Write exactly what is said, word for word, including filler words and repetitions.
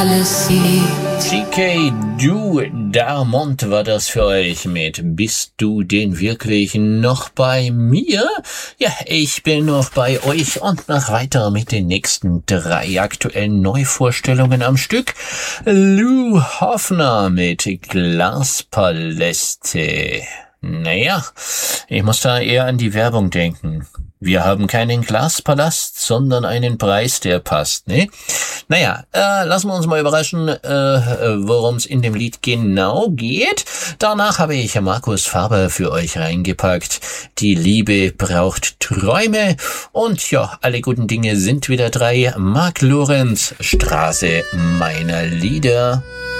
G K Du Darmont war das für euch mit Bist du denn wirklich noch bei mir? Ja, ich bin noch bei euch und mach weiter mit den nächsten drei aktuellen Neuvorstellungen am Stück. Lou Hoffner mit Glaspaläste. Naja, ich muss da eher an die Werbung denken. Wir haben keinen Glaspalast, sondern einen Preis, der passt, ne? Naja, äh, lassen wir uns mal überraschen, äh, worum es in dem Lied genau geht. Danach habe ich Markus Faber für euch reingepackt. Die Liebe braucht Träume. Und ja, alle guten Dinge sind wieder drei. Mark Lorenz, Straße meiner Lieder.